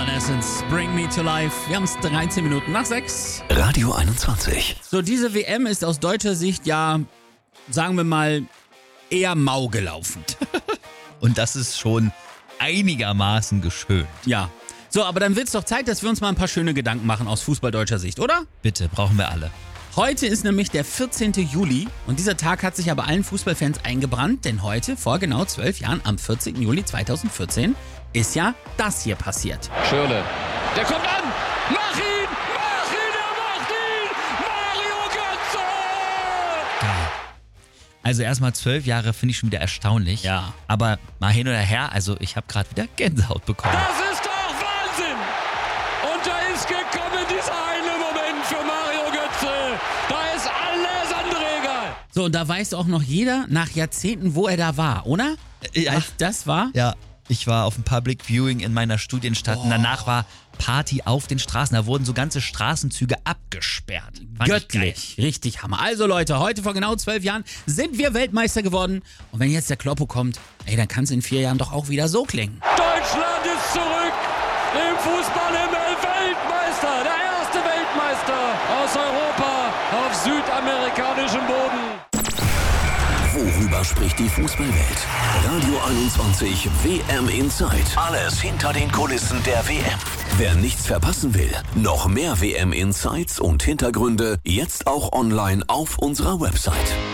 Evanescence, Bring Me to Life. Wir haben es 13 Minuten nach 6. Radio 21. So, diese WM ist aus deutscher Sicht ja, sagen wir mal, eher mau gelaufen. Und das ist schon einigermaßen geschönt. Ja. So, aber dann wird's doch Zeit, dass wir uns mal ein paar schöne Gedanken machen aus fußballdeutscher Sicht, oder? Bitte, brauchen wir alle. Heute ist nämlich der 14. Juli und dieser Tag hat sich aber allen Fußballfans eingebrannt, denn heute, vor genau 12 Jahren, am 14. Juli 2014, ist ja das hier passiert. Schürrle, der kommt an! Mach ihn! Er macht ihn! Mario Götze! Geil. Also erstmal 12 Jahre finde ich schon wieder erstaunlich. Ja. Aber mal hin oder her, also ich habe gerade wieder Gänsehaut bekommen. Das ist doch Wahnsinn! Und da ist gekommen dieser eine Moment für Mario Götze. Da ist alles andere egal. So, und da weiß auch noch jeder nach Jahrzehnten, wo er da war, oder? Ja. Als das war? Ja, ich war auf dem Public Viewing in meiner Studienstadt und danach war Party auf den Straßen. Da wurden so ganze Straßenzüge abgesperrt. Fand Göttlich. Richtig Hammer. Also Leute, heute vor genau 12 Jahren sind wir Weltmeister geworden. Und wenn jetzt der Kloppo kommt, dann kann es in 4 Jahren doch auch wieder so klingen. Deutschland ist zurück im Fußballhimmel Weltmeister. Der erste Weltmeister aus Europa auf südamerikanischem Boden. Worüber spricht die Fußballwelt? Radio 21 WM Inside. Alles hinter den Kulissen der WM. Wer nichts verpassen will, noch mehr WM Insights und Hintergründe jetzt auch online auf unserer Website.